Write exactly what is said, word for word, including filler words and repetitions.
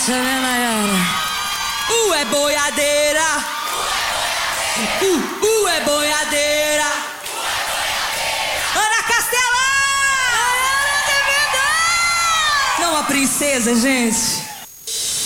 essa, né, Nayara? Uh, é boiadeira. Uh, uh, é boiadeira. Ana Castela! Nayara de Verdade! Não, a princesa, gente.